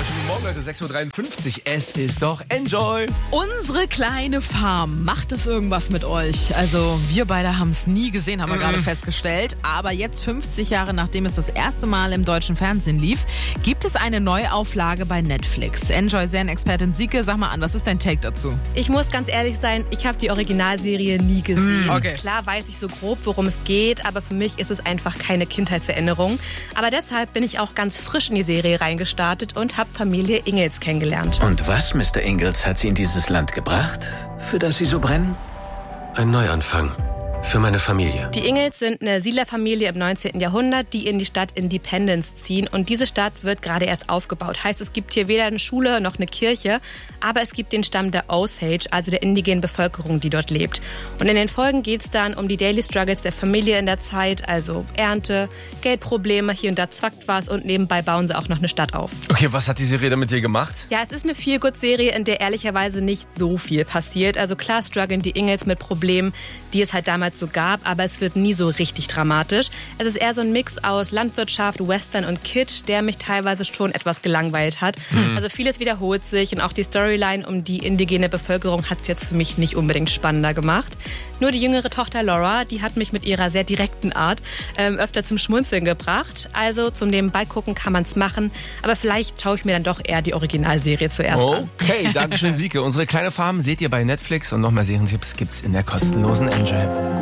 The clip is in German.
Schönen Morgen, Leute, 6.53 Uhr. Es ist doch Enjoy. Unsere kleine Farm. Macht das irgendwas mit euch? Also wir beide haben es nie gesehen, haben wir gerade festgestellt. Aber jetzt, 50 Jahre nachdem es das erste Mal im deutschen Fernsehen lief, gibt es eine Neuauflage bei Netflix. Enjoy-Serienexpertin Sieke, sag mal an, was ist dein Take dazu? Ich muss ganz ehrlich sein, ich habe die Originalserie nie gesehen. Okay. Klar weiß ich so grob, worum es geht, aber für mich ist es einfach keine Kindheitserinnerung. Aber deshalb bin ich auch ganz frisch in die Serie reingestartet und habe Familie Ingalls kennengelernt. Und was, Mr. Ingalls, hat Sie in dieses Land gebracht, für das Sie so brennen? Ein Neuanfang. Für meine Familie. Die Ingalls sind eine Siedlerfamilie im 19. Jahrhundert, die in die Stadt Independence ziehen. Und diese Stadt wird gerade erst aufgebaut. Heißt, es gibt hier weder eine Schule noch eine Kirche, aber es gibt den Stamm der Osage, also der indigenen Bevölkerung, die dort lebt. Und in den Folgen geht es dann um die Daily Struggles der Familie in der Zeit, also Ernte, Geldprobleme, hier und da zwackt was und nebenbei bauen sie auch noch eine Stadt auf. Okay, was hat die Serie da mit dir gemacht? Ja, es ist eine Feel-Good-Serie, in der ehrlicherweise nicht so viel passiert. Also klar strugglen die Ingalls mit Problemen, die es halt damals so gab, aber es wird nie so richtig dramatisch. Es ist eher so ein Mix aus Landwirtschaft, Western und Kitsch, der mich teilweise schon etwas gelangweilt hat. Also vieles wiederholt sich und auch die Storyline um die indigene Bevölkerung hat es jetzt für mich nicht unbedingt spannender gemacht. Nur die jüngere Tochter Laura, die hat mich mit ihrer sehr direkten Art öfter zum Schmunzeln gebracht. Also zum Nebenbeigucken kann man es machen, aber vielleicht schaue ich mir dann doch eher die Originalserie zuerst an. Okay, danke schön, Sieke. Unsere kleine Farm seht ihr bei Netflix und noch mehr Serientipps gibt's in der kostenlosen Enjoy.